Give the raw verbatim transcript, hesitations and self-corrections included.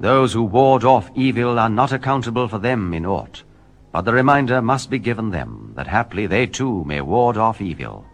Those who ward off evil are not accountable for them in aught, but the reminder must be given them that haply they too may ward off evil.